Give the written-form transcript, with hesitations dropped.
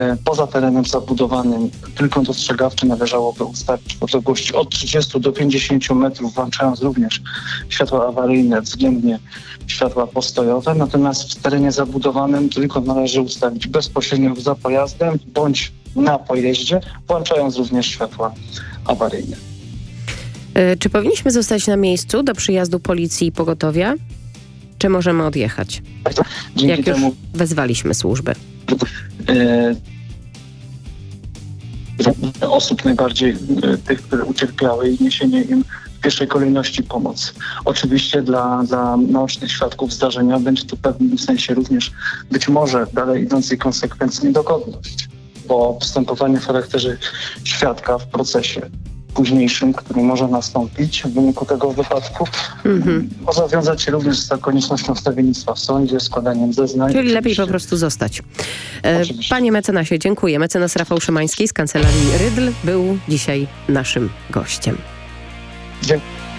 Poza terenem zabudowanym trykąt ostrzegawczy należałoby ustawić w odległości od 30 do 50 metrów, włączając również światła awaryjne, względnie światła postojowe. Natomiast w terenie zabudowanym trykąt należy ustawić bezpośrednio za pojazdem bądź na pojeździe, włączając również światła awaryjne. Czy powinniśmy zostać na miejscu do przyjazdu policji i pogotowia? Czy możemy odjechać? Dzięki Jak temu już wezwaliśmy służby. Osób najbardziej tych, które ucierpiały i niesienie im w pierwszej kolejności pomoc. Oczywiście dla naocznych świadków zdarzenia będzie to w pewnym sensie również być może dalej idącej konsekwencji niedogodność, bo postępowanie w charakterze świadka w procesie późniejszym, który może nastąpić w wyniku tego wypadku, może wiązać się również z koniecznością wstawiennictwa w sądzie, składaniem zeznań. Czyli lepiej po prostu zostać. Panie mecenasie, dziękuję. Mecenas Rafał Szymański z Kancelarii Rydl był dzisiaj naszym gościem. Dziękuję.